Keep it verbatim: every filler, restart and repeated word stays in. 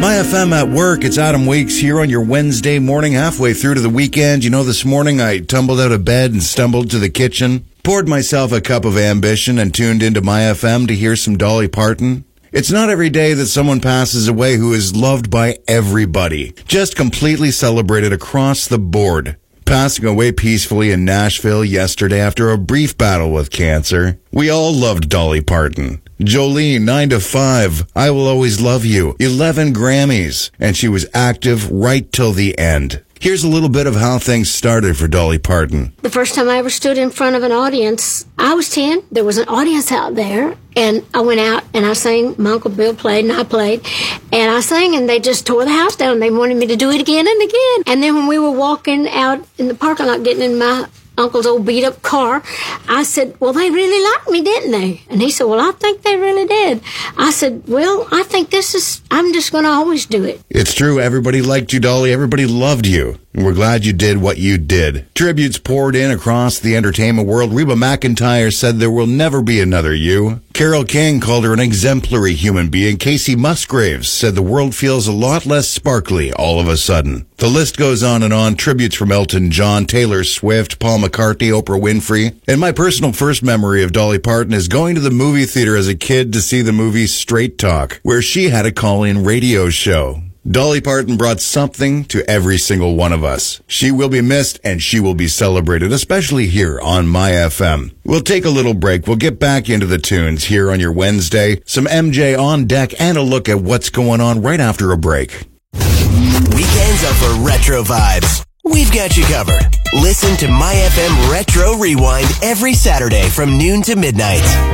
My F M at work, it's Adam Weeks here on your Wednesday morning, halfway through to the weekend. You know, this morning I tumbled out of bed and stumbled to the kitchen, poured myself a cup of ambition and tuned into My F M to hear some Dolly Parton. It's not every day that someone passes away who is loved by everybody, just completely celebrated across the board. Passing away peacefully in Nashville yesterday after a brief battle with cancer. We all loved Dolly Parton. Jolene, nine to five, I Will Always Love You, eleven Grammys, and she was active right till the end. Here's a little bit of how things started for Dolly Parton. The first time I ever stood in front of an audience, I was ten. There was an audience out there, and I went out and I sang. My Uncle Bill played and I played, and I sang, and they just tore the house down. They wanted me to do it again and again. And then when we were walking out in the parking lot getting in my uncle's old beat-up car, I said, well, they really liked me, didn't they? And he said, well, I think they really did. I said, well, I think this is, I'm just going to always do it. It's true. Everybody liked you, Dolly. Everybody loved you. And we're glad you did what you did. Tributes poured in across the entertainment world. Reba McEntire said there will never be another you. Carole King called her an exemplary human being. Casey Musgraves said the world feels a lot less sparkly all of a sudden. The list goes on and on. Tributes from Elton John, Taylor Swift, Paul McCartney, Oprah Winfrey. And my personal first memory of Dolly Parton is going to the movie theater as a kid to see the movie Straight Talk, where she had a call-in radio show. Dolly Parton brought something to every single one of us. She will be missed and she will be celebrated, especially here on My F M. We'll take a little break. We'll get back into the tunes here on your Wednesday. Some M J on deck and a look at what's going on right after a break. Weekends are for retro vibes. We've got you covered. Listen to My F M Retro Rewind every Saturday from noon to midnight.